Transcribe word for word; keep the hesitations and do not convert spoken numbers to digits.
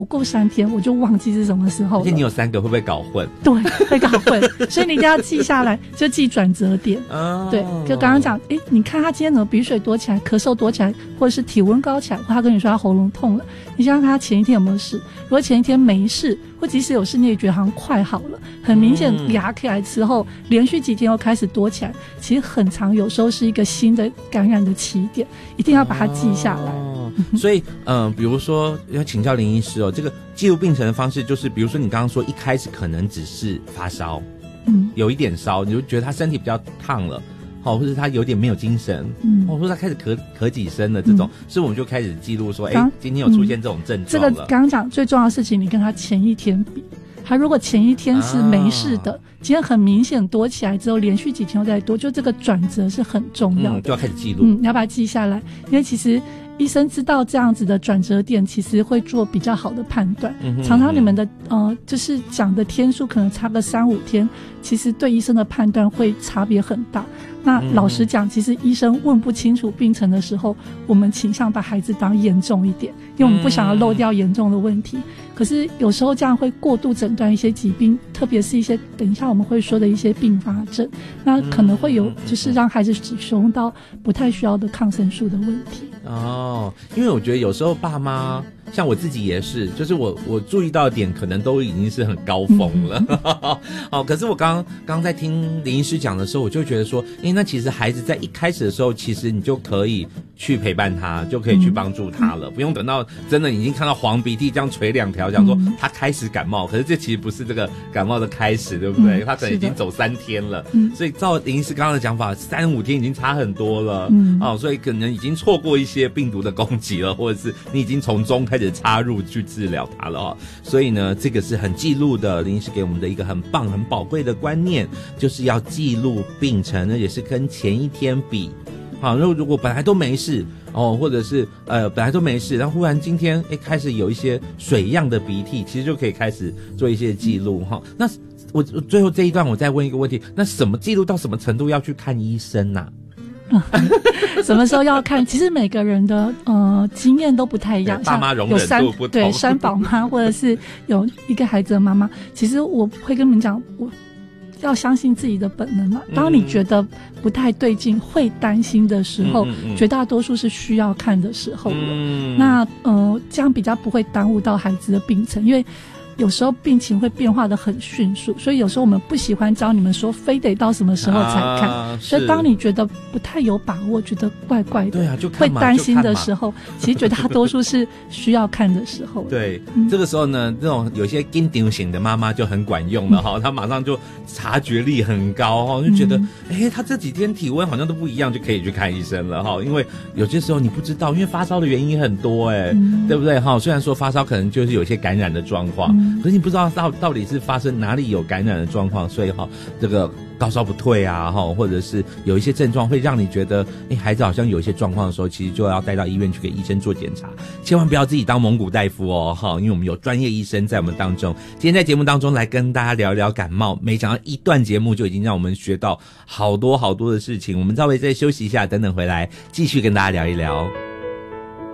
不过三天我就忘记是什么时候了。 而且你有三个会不会搞混？ 对，会搞混，所以你一定要记下来，就记转折点。哦，对，就刚刚讲，哎，你看他今天怎么鼻水多起来，咳嗽多起来，或者是体温高起来，或他跟你说他喉咙痛了，你想想看他前一天有没有事？如果前一天没事，或即使有事，你也觉得好像快好了，很明显压起来之后，嗯、连续几天又开始多起来，其实很长，有时候是一个新的感染的起点，一定要把它记下来。哦所以，嗯、呃，比如说要请教林医师哦，这个记录病程的方式就是，比如说你刚刚说一开始可能只是发烧，嗯，有一点烧，你就觉得他身体比较烫了，好，或者他有点没有精神，嗯，或者他开始咳咳几声了，这种，嗯、所以我们就开始记录说，哎，今天有出现这种症状了。 嗯、这个刚刚讲最重要的事情，你跟他前一天比。他如果前一天是没事的，啊、今天很明显多起来之后，连续几天又再多，就这个转折是很重要的，嗯、 就要开始记录。 嗯，你要把它记下来，因为其实医生知道这样子的转折点，其实会做比较好的判断。嗯哼嗯哼常常你们的呃，就是讲的天数可能差个三五天，其实对医生的判断会差别很大。那老实讲，其实医生问不清楚病程的时候，我们倾向把孩子当严重一点，因为我们不想要漏掉严重的问题。可是有时候这样会过度诊断一些疾病，特别是一些等一下我们会说的一些并发症，那可能会有就是让孩子使用到不太需要的抗生素的问题。 哦，因为我觉得有时候爸妈像我自己也是，就是我我注意到的点可能都已经是很高峰了。嗯、哦，可是我刚刚在听林医师讲的时候，我就觉得说，哎，那其实孩子在一开始的时候，其实你就可以去陪伴他，就可以去帮助他了，嗯、不用等到真的已经看到黄鼻涕这样垂两条，讲说他开始感冒，可是这其实不是这个感冒的开始，对不对？嗯、他可能已经走三天了，嗯、所以照林医师刚刚的讲法，三五天已经差很多了。嗯，哦，所以可能已经错过一些病毒的攻击了，或者是你已经从中开始插入去治疗它了哦。所以呢，这个是很记录的，林医师给我们的一个很棒、很宝贵的观念，就是要记录病程，而且是跟前一天比。好，如果如果本来都没事哦，或者是呃本来都没事，然后忽然今天哎开始有一些水样的鼻涕，其实就可以开始做一些记录哈、哦。那我最后这一段我再问一个问题，那什么记录到什么程度要去看医生啊？ 什么时候要看？其实每个人的呃经验都不太一样， 爸妈容忍度不同， 对三宝妈或者是有一个孩子的妈妈，其实我会跟你们讲，我要相信自己的本能嘛。当你觉得不太对劲、会担心的时候，嗯嗯嗯绝大多数是需要看的时候了。嗯、那呃，这样比较不会耽误到孩子的病程，因为有时候病情会变化得很迅速，所以有时候我们不喜欢教你们说非得到什么时候才看。啊、所以当你觉得不太有把握，觉得怪怪的， 对啊，就会担心的时候，其实绝大多数是需要看的时候。 对，嗯、这个时候呢，这种有些紧张型的妈妈就很管用了哈，她、嗯、马上就察觉力很高哈，就觉得哎、嗯，她这几天体温好像都不一样，就可以去看医生了哈。因为有些时候你不知道，因为发烧的原因很多哎、嗯，对不对哈？虽然说发烧可能就是有些感染的状况。嗯可是你不知道到到底是发生哪里有感染的状况，所以哈，这个高烧不退啊，哈，或者是有一些症状会让你觉得，哎，孩子好像有一些状况的时候，其实就要带到医院去给医生做检查，千万不要自己当蒙古大夫哦，哈，因为我们有专业医生在我们当中。今天在节目当中来跟大家聊一聊感冒，没想到一段节目就已经让我们学到好多好多的事情。我们稍微再休息一下，等等回来继续跟大家聊一聊。